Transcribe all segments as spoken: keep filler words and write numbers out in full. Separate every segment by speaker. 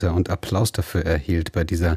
Speaker 1: und Applaus dafür erhielt bei dieser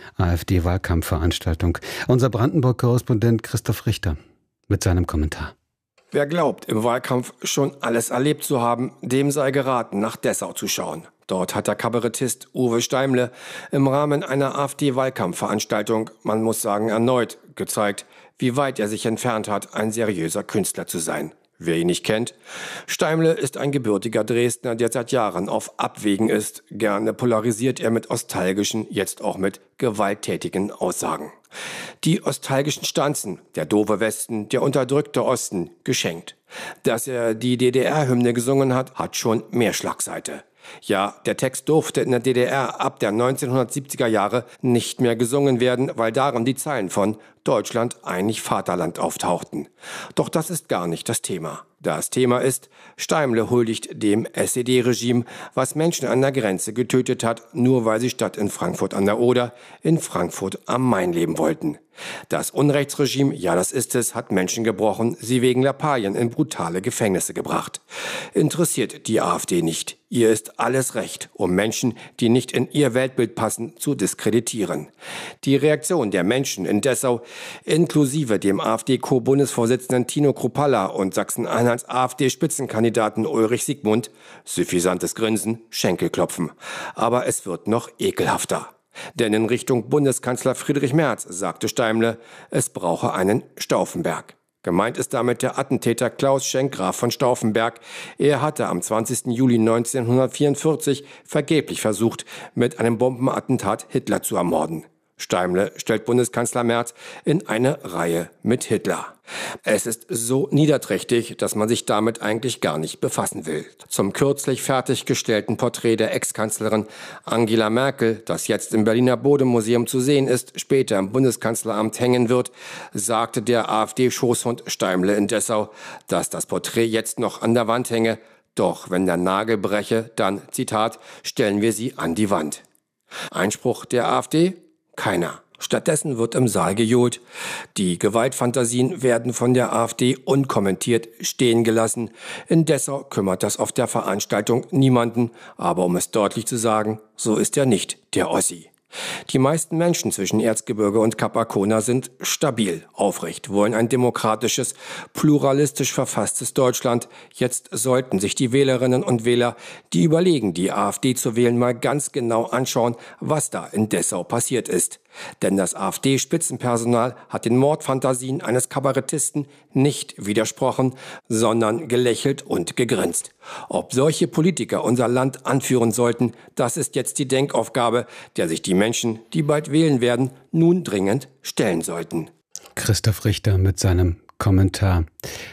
Speaker 1: AfD-Wahlkampfveranstaltung. Unser Brandenburg-Korrespondent Christoph Richter mit seinem Kommentar.
Speaker 2: Wer glaubt, im Wahlkampf schon alles erlebt zu haben, dem sei geraten, nach Dessau zu schauen. Dort hat der Kabarettist Uwe Steimle im Rahmen einer AfD-Wahlkampfveranstaltung, man muss sagen erneut, gezeigt, wie weit er sich entfernt hat, ein seriöser Künstler zu sein. Wer ihn nicht kennt, Steimle ist ein gebürtiger Dresdner, der seit Jahren auf Abwägen ist. Gerne polarisiert er mit nostalgischen, jetzt auch mit gewalttätigen Aussagen. Die nostalgischen Stanzen, der doofe Westen, der unterdrückte Osten, geschenkt. Dass er die D D R-Hymne gesungen hat, hat schon mehr Schlagseite. Ja, der Text durfte in der D D R ab der neunzehnhundertsiebziger Jahre nicht mehr gesungen werden, weil darin die Zeilen von Deutschland eigentlich Vaterland auftauchten. Doch das ist gar nicht das Thema. Das Thema ist, Steimle huldigt dem S E D-Regime, was Menschen an der Grenze getötet hat, nur weil sie statt in Frankfurt an der Oder in Frankfurt am Main leben wollten. Das Unrechtsregime, ja das ist es, hat Menschen gebrochen, sie wegen Lappalien in brutale Gefängnisse gebracht. Interessiert die AfD nicht. Ihr ist alles recht, um Menschen, die nicht in ihr Weltbild passen, zu diskreditieren. Die Reaktion der Menschen in Dessau, inklusive dem AfD-Co-Bundesvorsitzenden Tino Kruppalla und Sachsen-Anhalts AfD-Spitzenkandidaten Ulrich Siegmund, suffisantes Grinsen, Schenkelklopfen. Aber es wird noch ekelhafter. Denn in Richtung Bundeskanzler Friedrich Merz sagte Steimle, es brauche einen Stauffenberg. Gemeint ist damit der Attentäter Klaus Schenk Graf von Stauffenberg. Er hatte am zwanzigsten Juli neunzehnhundertvierundvierzig vergeblich versucht, mit einem Bombenattentat Hitler zu ermorden. Steimle stellt Bundeskanzler Merz in eine Reihe mit Hitler. Es ist so niederträchtig, dass man sich damit eigentlich gar nicht befassen will. Zum kürzlich fertiggestellten Porträt der Ex-Kanzlerin Angela Merkel, das jetzt im Berliner Bode-Museum zu sehen ist, später im Bundeskanzleramt hängen wird, sagte der AfD-Schoßhund Steimle in Dessau, dass das Porträt jetzt noch an der Wand hänge. Doch wenn der Nagel breche, dann, Zitat, stellen wir sie an die Wand. Einspruch der AfD? Keiner. Stattdessen wird im Saal gejohlt. Die Gewaltfantasien werden von der AfD unkommentiert stehen gelassen. In Dessau kümmert das auf der Veranstaltung niemanden. Aber um es deutlich zu sagen, so ist er nicht, der Ossi. Die meisten Menschen zwischen Erzgebirge und Kap Arkona sind stabil, aufrecht, wollen ein demokratisches, pluralistisch verfasstes Deutschland. Jetzt sollten sich die Wählerinnen und Wähler, die überlegen, die AfD zu wählen, mal ganz genau anschauen, was da in Dessau passiert ist. Denn das AfD-Spitzenpersonal hat den Mordfantasien eines Kabarettisten nicht widersprochen, sondern gelächelt und gegrinst. Ob solche Politiker unser Land anführen sollten, das ist jetzt die Denkaufgabe, der sich die Menschen, die bald wählen werden, nun dringend stellen sollten.
Speaker 1: Christoph Richter mit seinem Kommentar.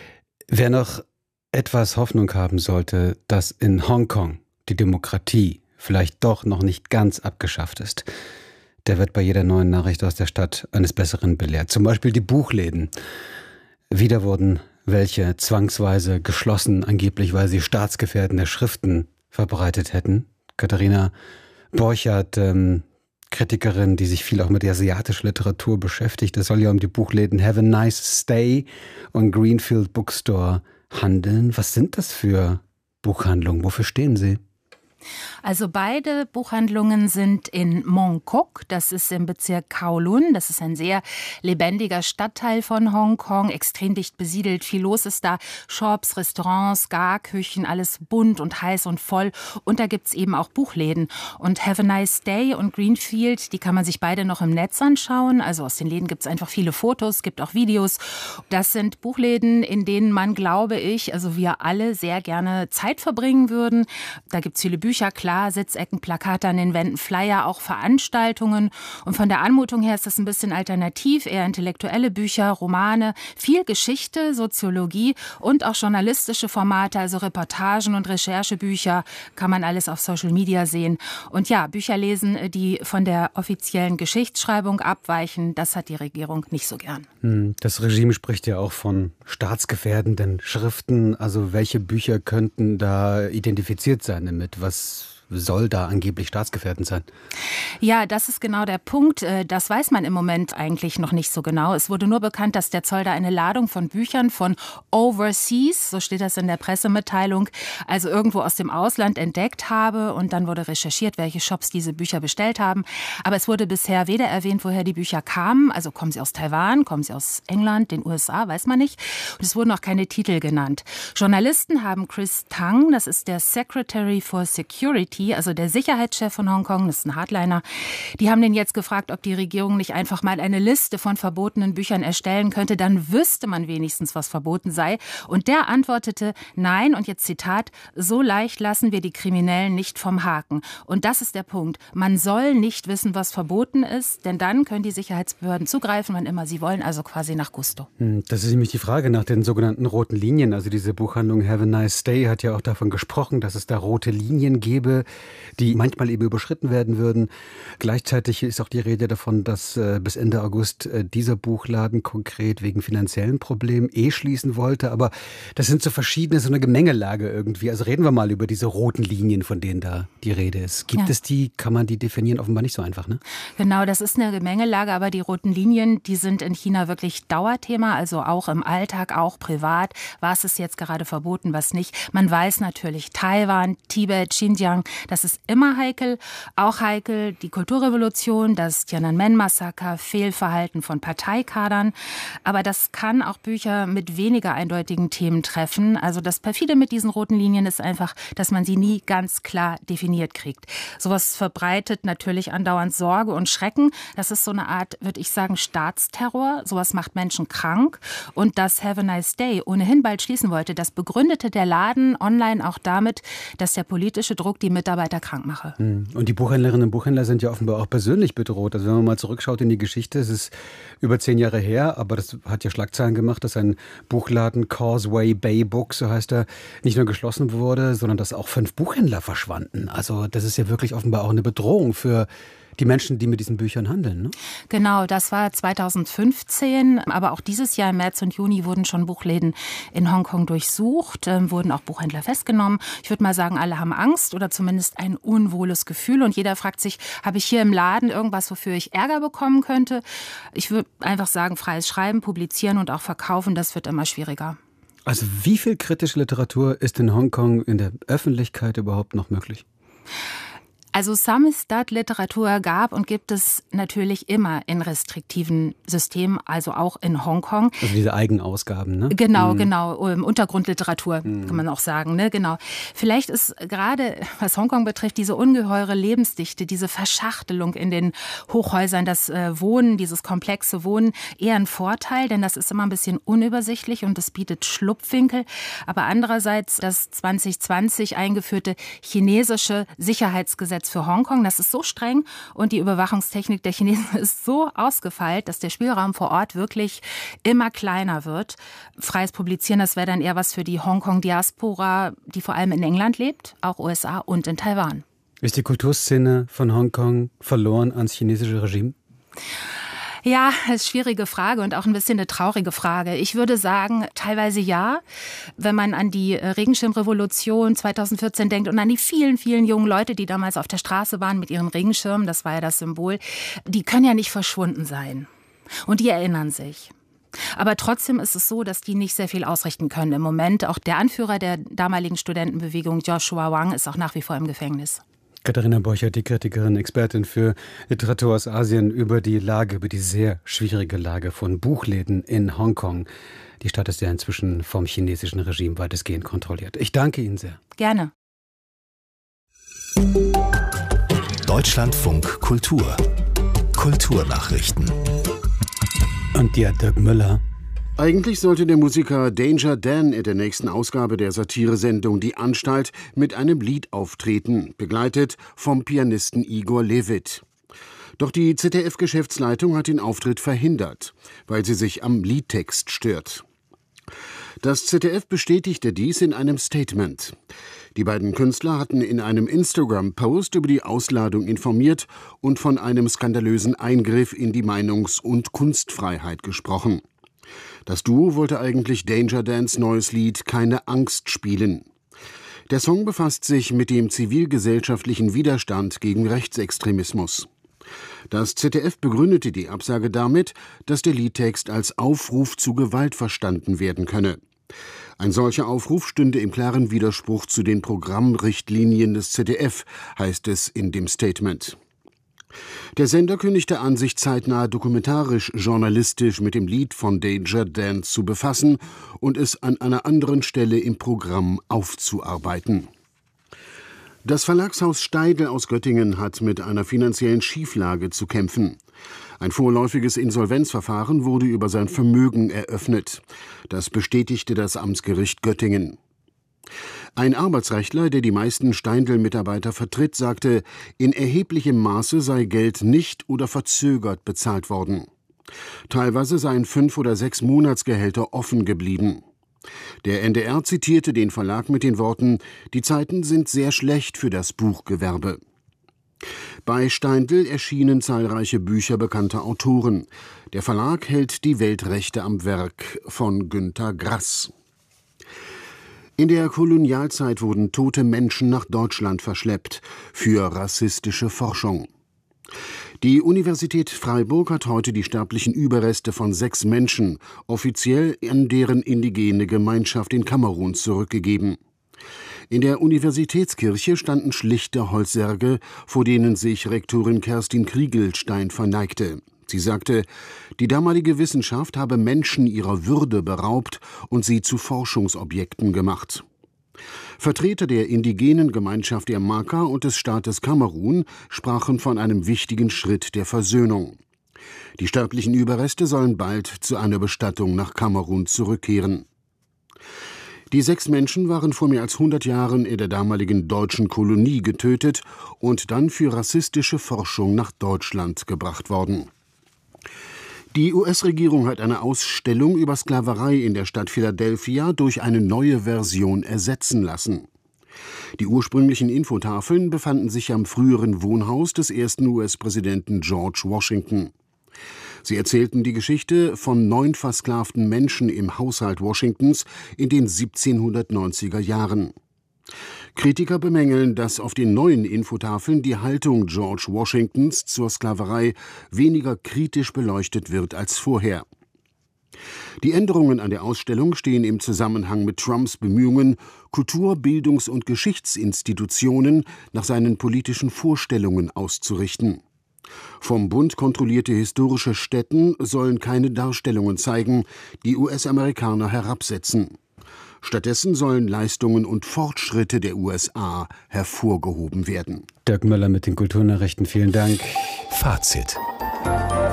Speaker 1: Wer noch etwas Hoffnung haben sollte, dass in Hongkong die Demokratie vielleicht doch noch nicht ganz abgeschafft ist, der wird bei jeder neuen Nachricht aus der Stadt eines Besseren belehrt. Zum Beispiel die Buchläden. Wieder wurden welche zwangsweise geschlossen, angeblich weil sie staatsgefährdende Schriften verbreitet hätten. Katharina Borchardt, ähm, Kritikerin, die sich viel auch mit asiatischer Literatur beschäftigt. Es soll ja um die Buchläden Have a Nice Stay und Greenfield Bookstore handeln. Was sind das für Buchhandlungen? Wofür stehen sie?
Speaker 3: Also beide Buchhandlungen sind in Mong Kok, das ist im Bezirk Kowloon. Das ist ein sehr lebendiger Stadtteil von Hongkong, extrem dicht besiedelt, viel los ist da. Shops, Restaurants, Garküchen, alles bunt und heiß und voll. Und da gibt's eben auch Buchläden. Und Have a Nice Day und Greenfield, die kann man sich beide noch im Netz anschauen. Also aus den Läden gibt's einfach viele Fotos, gibt auch Videos. Das sind Buchläden, in denen man, glaube ich, also wir alle sehr gerne Zeit verbringen würden. Da gibt's viele Bücher, klar, Sitzecken, Plakate an den Wänden, Flyer, auch Veranstaltungen. Und von der Anmutung her ist das ein bisschen alternativ, eher intellektuelle Bücher, Romane, viel Geschichte, Soziologie und auch journalistische Formate, also Reportagen und Recherchebücher, kann man alles auf Social Media sehen. Und ja, Bücher lesen, die von der offiziellen Geschichtsschreibung abweichen, das hat die Regierung nicht so gern.
Speaker 1: Das Regime spricht ja auch von staatsgefährdenden Schriften. Also welche Bücher könnten da identifiziert sein damit? Was soll da angeblich staatsgefährdend sein.
Speaker 3: Ja, das ist genau der Punkt. Das weiß man im Moment eigentlich noch nicht so genau. Es wurde nur bekannt, dass der Zoll da eine Ladung von Büchern von Overseas, so steht das in der Pressemitteilung, also irgendwo aus dem Ausland entdeckt habe. Und dann wurde recherchiert, welche Shops diese Bücher bestellt haben. Aber es wurde bisher weder erwähnt, woher die Bücher kamen. Also kommen sie aus Taiwan, kommen sie aus England, den U S A, weiß man nicht. Und es wurden auch keine Titel genannt. Journalisten haben Chris Tang, das ist der Secretary for Security, also der Sicherheitschef von Hongkong, das ist ein Hardliner, die haben den jetzt gefragt, ob die Regierung nicht einfach mal eine Liste von verbotenen Büchern erstellen könnte, dann wüsste man wenigstens, was verboten sei. Und der antwortete, nein, und jetzt Zitat, so leicht lassen wir die Kriminellen nicht vom Haken. Und das ist der Punkt. Man soll nicht wissen, was verboten ist, denn dann können die Sicherheitsbehörden zugreifen, wann immer sie wollen, also quasi nach Gusto.
Speaker 1: Das ist nämlich die Frage nach den sogenannten roten Linien. Also diese Buchhandlung Have a Nice Day hat ja auch davon gesprochen, dass es da rote Linien gäbe, die manchmal eben überschritten werden würden. Gleichzeitig ist auch die Rede davon, dass äh, bis Ende August äh, dieser Buchladen konkret wegen finanziellen Problemen eh schließen wollte. Aber das sind so verschiedene, so eine Gemengelage irgendwie. Also reden wir mal über diese roten Linien, von denen da die Rede ist. Gibt ja. es die? Kann man die definieren? Offenbar nicht so einfach, ne?
Speaker 3: Genau, das ist eine Gemengelage, aber die roten Linien, die sind in China wirklich Dauerthema, also auch im Alltag, auch privat. Was ist jetzt gerade verboten, was nicht? Man weiß natürlich, Taiwan, Tibet, Xinjiang, das ist immer heikel. Auch heikel die Kulturrevolution, das Tiananmen-Massaker, Fehlverhalten von Parteikadern. Aber das kann auch Bücher mit weniger eindeutigen Themen treffen. Also das Perfide mit diesen roten Linien ist einfach, dass man sie nie ganz klar definiert kriegt. Sowas verbreitet natürlich andauernd Sorge und Schrecken. Das ist so eine Art, würde ich sagen, Staatsterror. Sowas macht Menschen krank. Und dass Have a Nice Day ohnehin bald schließen wollte, das begründete der Laden online auch damit, dass der politische Druck die Mitarbeiter krank mache.
Speaker 1: Und die Buchhändlerinnen und Buchhändler sind ja offenbar auch persönlich bedroht. Also wenn man mal zurückschaut in die Geschichte, es ist über zehn Jahre her, aber das hat ja Schlagzeilen gemacht, dass ein Buchladen, Causeway Bay Books, so heißt er, nicht nur geschlossen wurde, sondern dass auch fünf Buchhändler verschwanden. Also das ist ja wirklich offenbar auch eine Bedrohung für die Menschen, die mit diesen Büchern handeln, ne?
Speaker 3: Genau, das war zweitausendfünfzehn. Aber auch dieses Jahr im März und Juni wurden schon Buchläden in Hongkong durchsucht, äh, wurden auch Buchhändler festgenommen. Ich würde mal sagen, alle haben Angst oder zumindest ein unwohles Gefühl. Und jeder fragt sich, habe ich hier im Laden irgendwas, wofür ich Ärger bekommen könnte? Ich würde einfach sagen, freies Schreiben, publizieren und auch verkaufen, das wird immer schwieriger.
Speaker 1: Also wie viel kritische Literatur ist in Hongkong in der Öffentlichkeit überhaupt noch möglich?
Speaker 3: Also Samizdat-Literatur gab und gibt es natürlich immer in restriktiven Systemen, also auch in Hongkong.
Speaker 1: Also diese Eigenausgaben, ne?
Speaker 3: Genau,
Speaker 1: mhm. genau.
Speaker 3: Untergrundliteratur, mhm. kann man auch sagen, ne? Genau. Vielleicht ist gerade, was Hongkong betrifft, diese ungeheure Lebensdichte, diese Verschachtelung in den Hochhäusern, das äh, Wohnen, dieses komplexe Wohnen eher ein Vorteil, denn das ist immer ein bisschen unübersichtlich und es bietet Schlupfwinkel. Aber andererseits das zwanzig zwanzig eingeführte chinesische Sicherheitsgesetz für Hongkong, das ist so streng und die Überwachungstechnik der Chinesen ist so ausgefeilt, dass der Spielraum vor Ort wirklich immer kleiner wird. Freies Publizieren, das wäre dann eher was für die Hongkong-Diaspora, die vor allem in England lebt, auch U S A und in Taiwan.
Speaker 1: Ist die Kulturszene von Hongkong verloren ans chinesische Regime?
Speaker 3: Ja, das ist eine schwierige Frage und auch ein bisschen eine traurige Frage. Ich würde sagen, teilweise ja. Wenn man an die Regenschirmrevolution zweitausendvierzehn denkt und an die vielen, vielen jungen Leute, die damals auf der Straße waren mit ihren Regenschirmen, das war ja das Symbol, die können ja nicht verschwunden sein. Und die erinnern sich. Aber trotzdem ist es so, dass die nicht sehr viel ausrichten können im Moment. Auch der Anführer der damaligen Studentenbewegung, Joshua Wong, ist auch nach wie vor im Gefängnis.
Speaker 1: Katharina Borchert, die Kritikerin, Expertin für Literatur aus Asien, über die Lage, über die sehr schwierige Lage von Buchläden in Hongkong. Die Stadt ist ja inzwischen vom chinesischen Regime weitestgehend kontrolliert. Ich danke Ihnen sehr.
Speaker 3: Gerne.
Speaker 4: Deutschlandfunk Kultur. Kulturnachrichten.
Speaker 1: Und die hat Dirk Müller.
Speaker 5: Eigentlich sollte der Musiker Danger Dan in der nächsten Ausgabe der Satiresendung Die Anstalt mit einem Lied auftreten, begleitet vom Pianisten Igor Levit. Doch die Z D F-Geschäftsleitung hat den Auftritt verhindert, weil sie sich am Liedtext stört. Das Z D F bestätigte dies in einem Statement. Die beiden Künstler hatten in einem Instagram-Post über die Ausladung informiert und von einem skandalösen Eingriff in die Meinungs- und Kunstfreiheit gesprochen. Das Duo wollte eigentlich Danger Dans neues Lied Keine Angst spielen. Der Song befasst sich mit dem zivilgesellschaftlichen Widerstand gegen Rechtsextremismus. Das Z D F begründete die Absage damit, dass der Liedtext als Aufruf zu Gewalt verstanden werden könne. Ein solcher Aufruf stünde im klaren Widerspruch zu den Programmrichtlinien des Z D F, heißt es in dem Statement. Der Sender kündigte an, sich zeitnah dokumentarisch-journalistisch mit dem Lied von Danger Dan zu befassen und es an einer anderen Stelle im Programm aufzuarbeiten. Das Verlagshaus Steidl aus Göttingen hat mit einer finanziellen Schieflage zu kämpfen. Ein vorläufiges Insolvenzverfahren wurde über sein Vermögen eröffnet. Das bestätigte das Amtsgericht Göttingen. Ein Arbeitsrechtler, der die meisten Steindl-Mitarbeiter vertritt, sagte, in erheblichem Maße sei Geld nicht oder verzögert bezahlt worden. Teilweise seien fünf oder sechs Monatsgehälter offen geblieben. Der N D R zitierte den Verlag mit den Worten: Die Zeiten sind sehr schlecht für das Buchgewerbe. Bei Steindl erschienen zahlreiche Bücher bekannter Autoren. Der Verlag hält die Weltrechte am Werk von Günter Grass. In der Kolonialzeit wurden tote Menschen nach Deutschland verschleppt für rassistische Forschung. Die Universität Freiburg hat heute die sterblichen Überreste von sechs Menschen offiziell an deren indigene Gemeinschaft in Kamerun zurückgegeben. In der Universitätskirche standen schlichte Holzsärge, vor denen sich Rektorin Kerstin Kriegelstein verneigte. Sie sagte, die damalige Wissenschaft habe Menschen ihrer Würde beraubt und sie zu Forschungsobjekten gemacht. Vertreter der indigenen Gemeinschaft der Maka und des Staates Kamerun sprachen von einem wichtigen Schritt der Versöhnung. Die sterblichen Überreste sollen bald zu einer Bestattung nach Kamerun zurückkehren. Die sechs Menschen waren vor mehr als hundert Jahren in der damaligen deutschen Kolonie getötet und dann für rassistische Forschung nach Deutschland gebracht worden. Die U S-Regierung hat eine Ausstellung über Sklaverei in der Stadt Philadelphia durch eine neue Version ersetzen lassen. Die ursprünglichen Infotafeln befanden sich am früheren Wohnhaus des ersten U S-Präsidenten George Washington. Sie erzählten die Geschichte von neun versklavten Menschen im Haushalt Washingtons in den siebzehnhundertneunziger Jahren. Kritiker bemängeln, dass auf den neuen Infotafeln die Haltung George Washingtons zur Sklaverei weniger kritisch beleuchtet wird als vorher. Die Änderungen an der Ausstellung stehen im Zusammenhang mit Trumps Bemühungen, Kultur-, Bildungs- und Geschichtsinstitutionen nach seinen politischen Vorstellungen auszurichten. Vom Bund kontrollierte historische Stätten sollen keine Darstellungen zeigen, die U S-Amerikaner herabsetzen. Stattdessen sollen Leistungen und Fortschritte der U S A hervorgehoben werden.
Speaker 1: Dirk Möller mit den Kulturnachrichten. Vielen Dank.
Speaker 4: Fazit.